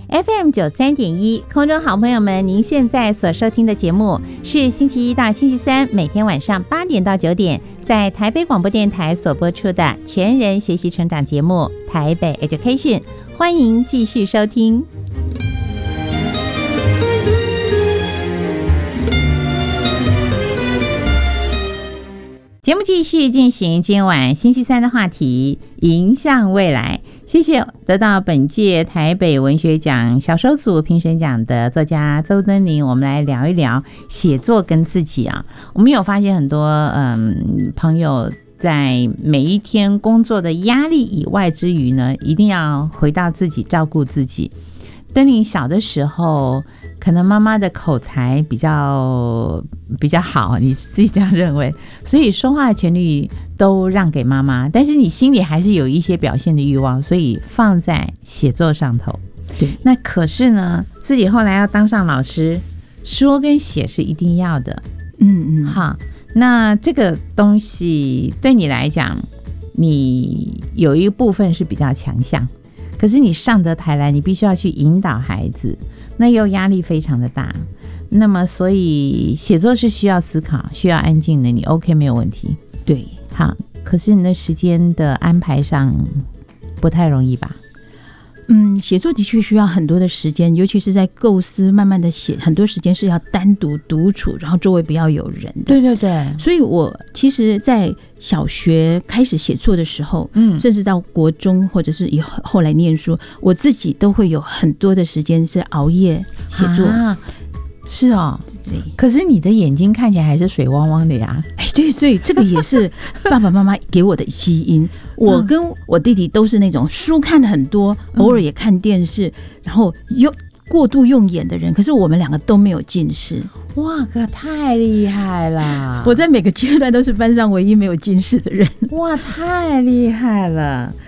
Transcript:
FM93.1，空中好朋友们，您现在所收听的节目是星期一到星期三每天晚上8点到9点，在台北广播电台所播出的全人学习成长节目《台北 Education》，欢迎继续收听。节目继续进行，今晚星期三的话题迎向未来。谢谢得到本届台北文学奖小说组评审奖的作家邹敦霖，我们来聊一聊写作跟自己啊。我们有发现很多朋友在每一天工作的压力以外之余呢，一定要回到自己，照顾自己。敦霖小的时候可能妈妈的口才比较好，你自己这样认为，所以说话的权利都让给妈妈，但是你心里还是有一些表现的欲望，所以放在写作上头。 对， 那可是呢，自己后来要当上老师，说跟写是一定要的。好，那这个东西对你来讲，你有一部分是比较强项，可是你上得台来，你必须要去引导孩子，那又压力非常的大。那么所以写作是需要思考，需要安静的，你 OK 没有问题。 对， 好，可是你的时间的安排上不太容易吧？ 写作的确需要很多的时间，尤其是在构思慢慢的写，很多时间是要单独独处，然后周围不要有人的。 对对对， 所以我其实在小学开始写作的时候，甚至到国中或者是以后来念书，我自己都会有很多的时间是熬夜写作。 是哦， 对。 可是你的眼睛看起来还是水汪汪的呀。 对，所以这个也是爸爸妈妈给我的基因。我跟我弟弟都是那种书看很多，偶尔也看电视，然后过度用眼的人，可是我们两个都没有近视。 哇，可太厉害了！ 我在每个阶段都是班上唯一没有近视的人。 哇，太厉害了！